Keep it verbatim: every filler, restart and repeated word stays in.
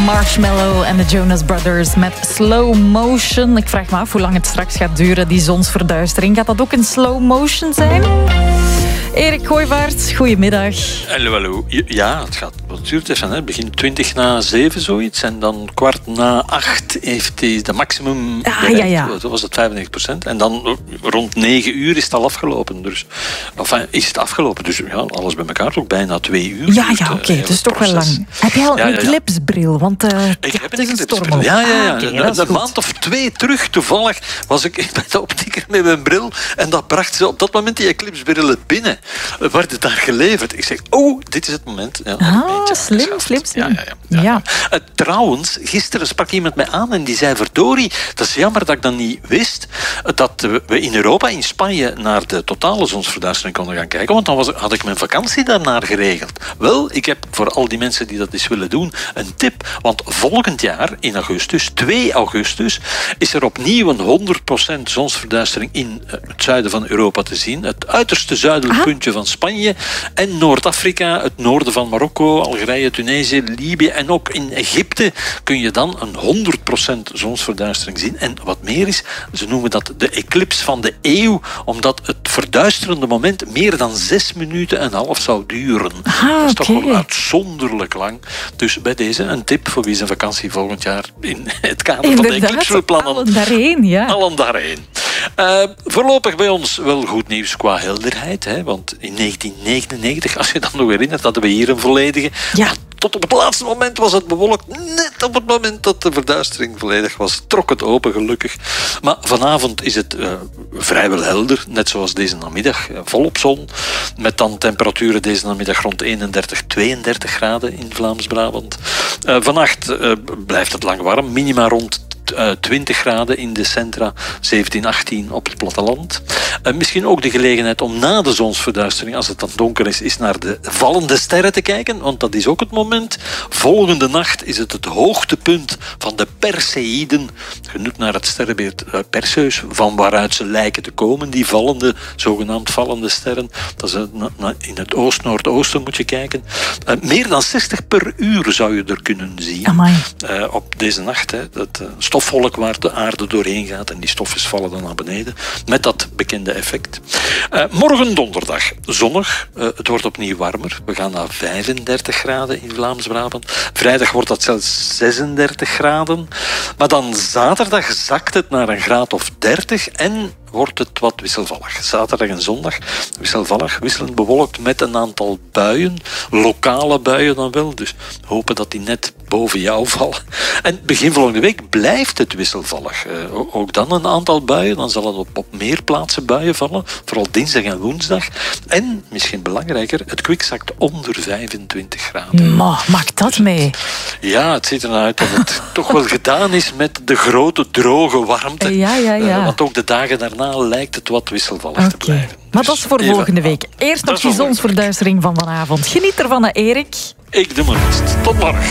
Marshmallow en de Jonas Brothers met Slow Motion. Ik vraag me af hoe lang het straks gaat duren, die zonsverduistering. Gaat dat ook in slow motion zijn? Erik Gooivaert, goedemiddag. Hallo, hallo. Ja, het gaat wat duurt even. Het begint twintig na zeven zoiets. En dan kwart na acht heeft hij de maximum Ah, bereikt. ja, ja. Dat was het vijfennegentig procent. En dan rond negen uur is het al afgelopen. Dus, enfin, is het afgelopen. Dus ja, alles bij elkaar ook bijna twee uur. Ja, ja, oké. Okay. Het is toch wel lang. Heb je al ja, een ja, ja. eclipsbril? Want uh, ik ja, heb het is een een storm. Ja, ja, ja. Ah, okay, een een maand of twee terug toevallig was ik bij de optieker met mijn bril. En dat bracht ze op dat moment die eclipsbrillen binnen. Werd het daar geleverd. Ik zeg, oh, dit is het moment. Ja, ah, slim, slim, slim. Ja, ja, ja. ja. ja. Uh, trouwens, gisteren sprak iemand mij aan en die zei, verdorie, dat is jammer dat ik dat niet wist, dat we in Europa, in Spanje, naar de totale zonsverduistering konden gaan kijken, want dan was, had ik mijn vakantie daarnaar geregeld. Wel, ik heb voor al die mensen die dat eens willen doen, een tip. Want volgend jaar, in augustus, twee augustus, is er opnieuw een honderd procent zonsverduistering in het zuiden van Europa te zien. Het uiterste zuidelijk ah. puntje van Spanje en Noord-Afrika, het noorden van Marokko, Algerije, Tunesië, Libië en ook in Egypte kun je dan een honderd procent zonsverduistering zien. En wat meer is, ze noemen dat de eclipse van de eeuw, omdat het verduisterende moment meer dan zes minuten en een half zou duren. Ah, dat is toch okay. wel uitzonderlijk lang. Dus bij deze een tip voor wie zijn vakantie volgend jaar in het kader Inderdaad, van de eclipse wil plannen. Allen daarheen, ja. Allen daarheen. Uh, voorlopig bij ons wel goed nieuws qua helderheid. Hè, want in negentien negenennegentig, als je dat nog herinnert, hadden we hier een volledige... Ja. Tot op het laatste moment was het bewolkt. Net op het moment dat de verduistering volledig was, trok het open, gelukkig. Maar vanavond is het uh, vrijwel helder, net zoals deze namiddag. Uh, volop zon, met dan temperaturen deze namiddag rond eenendertig, tweeëndertig graden in Vlaams-Brabant. Uh, vannacht uh, blijft het lang warm, minima rond Uh, twintig graden in de centra, zeventien, achttien op het platteland. Uh, misschien ook de gelegenheid om na de zonsverduistering, als het dan donker is, is naar de vallende sterren te kijken, want dat is ook het moment. Volgende nacht is het het hoogtepunt van de Perseïden, genoemd naar het sterrenbeeld uh, Perseus, van waaruit ze lijken te komen, die vallende, zogenaamd vallende sterren. Dat is uh, na, in het oost-noordoosten moet je kijken. Uh, meer dan zestig per uur zou je er kunnen zien. Uh, op deze nacht, hè, dat uh, stofwolk waar de aarde doorheen gaat en die stofjes vallen dan naar beneden met dat bekende effect. Uh, morgen donderdag, zonnig. Uh, het wordt opnieuw warmer. We gaan naar vijfendertig graden in Vlaams-Brabant. Vrijdag wordt dat zelfs zesendertig graden. Maar dan zaterdag zakt het naar een graad of dertig en wordt het wat wisselvallig. Zaterdag en zondag wisselvallig, wisselend bewolkt met een aantal buien. Lokale buien dan wel, dus hopen dat die net boven jou vallen. En begin volgende week blijft het wisselvallig. Uh, ook dan een aantal buien, dan zal het op, op meer plaatsen buien vallen. Vooral dinsdag en woensdag. En, misschien belangrijker, het kwik zakt onder vijfentwintig graden. Ma, maakt dat mee? Ja, het ziet er nou uit dat het toch wel gedaan is met de grote, droge warmte. Ja, ja, ja. Uh, want ook de dagen daarna lijkt het wat wisselvallig okay. te blijven. Maar dat is voor even, volgende week. Eerst nog die zonsverduistering van vanavond. Geniet ervan, hè, Erik. Ik doe mijn best. Tot morgen.